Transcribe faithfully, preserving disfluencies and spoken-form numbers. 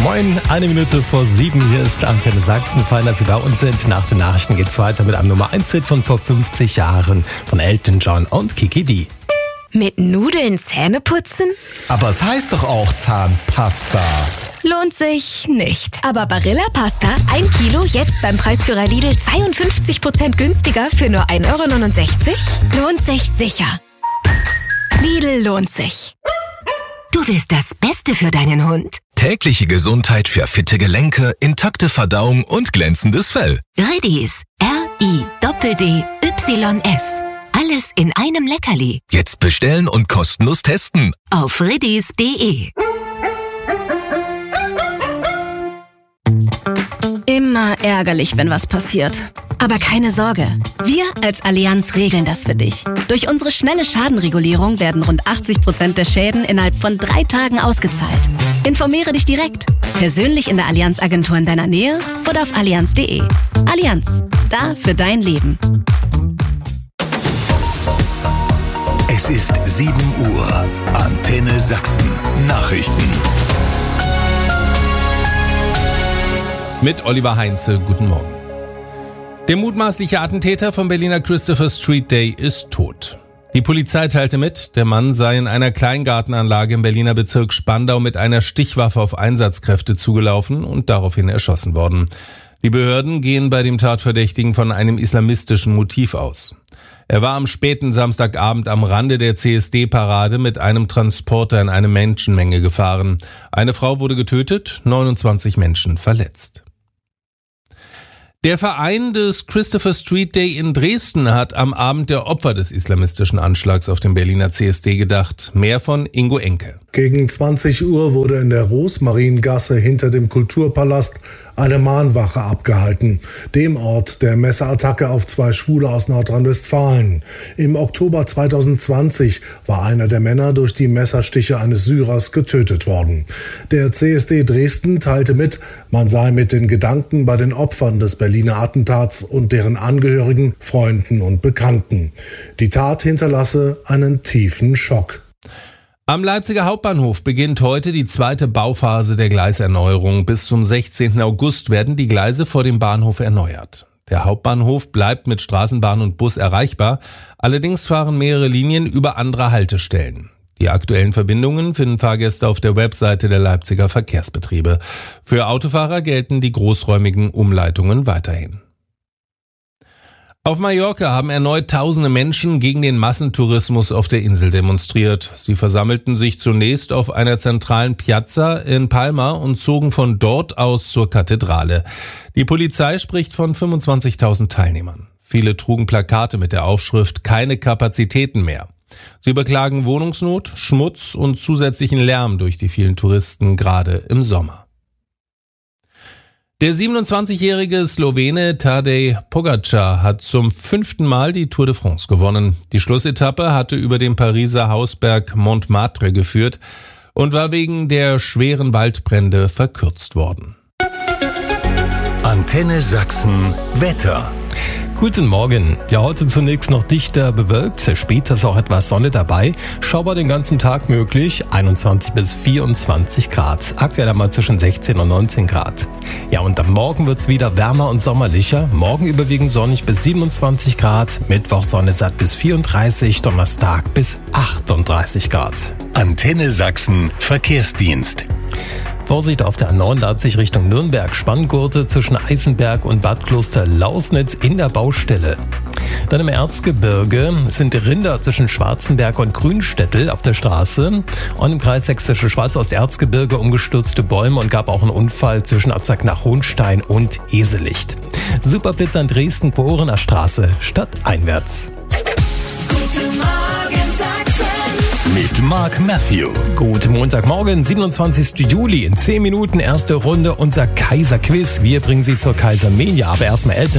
Moin, eine Minute vor sieben, hier ist Antenne Sachsen. Fein, dass Sie bei uns sind. Nach den Nachrichten geht's weiter mit einem Nummer eins Hit von vor fünfzig Jahren von Elton John und Kiki D. Mit Nudeln Zähne putzen? Aber es heißt doch auch Zahnpasta. Lohnt sich nicht. Aber Barilla Pasta, ein Kilo, jetzt beim Preisführer Lidl zweiundfünfzig Prozent günstiger für nur ein Euro neunundsechzig? Lohnt sich sicher. Lidl lohnt sich. Du willst das Beste für deinen Hund. Tägliche Gesundheit für fitte Gelenke, intakte Verdauung und glänzendes Fell. Riddies. R I D D Y S. Alles in einem Leckerli. Jetzt bestellen und kostenlos testen. Auf riddies punkt de. Immer ärgerlich, wenn was passiert. Aber keine Sorge, wir als Allianz regeln das für dich. Durch unsere schnelle Schadenregulierung werden rund achtzig Prozent der Schäden innerhalb von drei Tagen ausgezahlt. Informiere dich direkt, persönlich in der Allianz-Agentur in deiner Nähe oder auf allianz punkt de. Allianz, da für dein Leben. Es ist sieben Uhr. Antenne Sachsen. Nachrichten. Mit Oliver Heinze, guten Morgen. Der mutmaßliche Attentäter vom Berliner Christopher Street Day ist tot. Die Polizei teilte mit, der Mann sei in einer Kleingartenanlage im Berliner Bezirk Spandau mit einer Stichwaffe auf Einsatzkräfte zugelaufen und daraufhin erschossen worden. Die Behörden gehen bei dem Tatverdächtigen von einem islamistischen Motiv aus. Er war am späten Samstagabend am Rande der C S D-Parade mit einem Transporter in eine Menschenmenge gefahren. Eine Frau wurde getötet, neunundzwanzig Menschen verletzt. Der Verein des Christopher Street Day in Dresden hat am Abend der Opfer des islamistischen Anschlags auf dem Berliner C S D gedacht. Mehr von Ingo Enke. Gegen zwanzig Uhr wurde in der Rosmariengasse hinter dem Kulturpalast eine Mahnwache abgehalten, dem Ort der Messerattacke auf zwei Schwule aus Nordrhein-Westfalen. Im Oktober zweitausendzwanzig war einer der Männer durch die Messerstiche eines Syrers getötet worden. Der C S D Dresden teilte mit, man sei mit den Gedanken bei den Opfern des Berliner Attentats und deren Angehörigen, Freunden und Bekannten. Die Tat hinterlasse einen tiefen Schock. Am Leipziger Hauptbahnhof beginnt heute die zweite Bauphase der Gleiserneuerung. Bis zum sechzehnten August werden die Gleise vor dem Bahnhof erneuert. Der Hauptbahnhof bleibt mit Straßenbahn und Bus erreichbar. Allerdings fahren mehrere Linien über andere Haltestellen. Die aktuellen Verbindungen finden Fahrgäste auf der Webseite der Leipziger Verkehrsbetriebe. Für Autofahrer gelten die großräumigen Umleitungen weiterhin. Auf Mallorca haben erneut tausende Menschen gegen den Massentourismus auf der Insel demonstriert. Sie versammelten sich zunächst auf einer zentralen Piazza in Palma und zogen von dort aus zur Kathedrale. Die Polizei spricht von fünfundzwanzigtausend Teilnehmern. Viele trugen Plakate mit der Aufschrift „Keine Kapazitäten mehr". Sie beklagen Wohnungsnot, Schmutz und zusätzlichen Lärm durch die vielen Touristen, gerade im Sommer. Der siebenundzwanzigjährige Slowene Tadej Pogačar hat zum fünften Mal die Tour de France gewonnen. Die Schlussetappe hatte über den Pariser Hausberg Montmartre geführt und war wegen der schweren Waldbrände verkürzt worden. Antenne Sachsen Wetter. Guten Morgen. Ja, heute zunächst noch dichter bewölkt, später ist auch etwas Sonne dabei. Schaubar den ganzen Tag möglich, einundzwanzig bis vierundzwanzig Grad. Aktuell einmal zwischen sechzehn und neunzehn Grad. Ja, und am Morgen wird's wieder wärmer und sommerlicher. Morgen überwiegend sonnig bis siebenundzwanzig Grad, Mittwoch Sonne satt bis vierunddreißig, Donnerstag bis achtunddreißig Grad. Antenne Sachsen Verkehrsdienst. Vorsicht auf der A neun Leipzig Richtung Nürnberg, Spanngurte zwischen Eisenberg und Bad Kloster-Lausnitz in der Baustelle. Dann im Erzgebirge sind Rinder zwischen Schwarzenberg und Grünstettel auf der Straße. Und im Kreis Sächsische Schweiz aus Erzgebirge umgestürzte Bäume und gab auch einen Unfall zwischen Abzack nach Hohenstein und Heselicht. Superblitz an Dresden-Porener Straße stadteinwärts. Guten Morgen Sachsen. Mit Mark Matthew. Guten Montagmorgen, siebenundzwanzigsten Juli. In zehn Minuten erste Runde unser Kaiser-Quiz. Wir bringen Sie zur Kaisermania, aber erstmal Eltern.